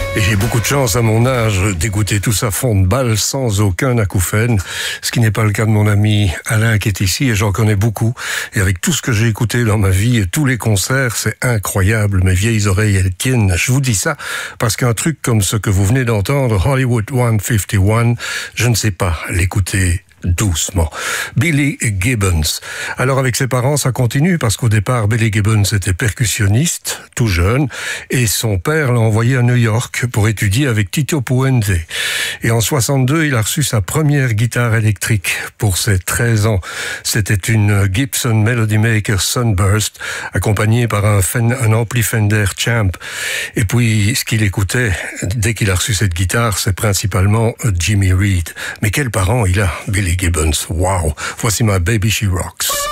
Et j'ai beaucoup de chance à mon âge d'écouter tout ça fond de balle sans aucun acouphène, ce qui n'est pas le cas de mon ami Alain qui est ici, et j'en connais beaucoup. Et avec tout ce que j'ai écouté dans ma vie et tous les concerts, c'est incroyable, mes vieilles oreilles elles tiennent. Je vous dis ça parce qu'un truc comme ce que vous venez d'entendre, Hollywood 151, je ne sais pas l'écouter doucement. Billy Gibbons. Alors avec ses parents, ça continue parce qu'au départ, Billy Gibbons était percussionniste, tout jeune, et son père l'a envoyé à New York pour étudier avec Tito Puente. Et en 62, il a reçu sa première guitare électrique pour ses 13 ans. C'était une Gibson Melody Maker Sunburst, accompagnée par un ampli Fender Champ. Et puis, ce qu'il écoutait, dès qu'il a reçu cette guitare, c'est principalement Jimmy Reed. Mais quels parents il a, Billy Gibbons. Wow. Voici My Baby She Rocks.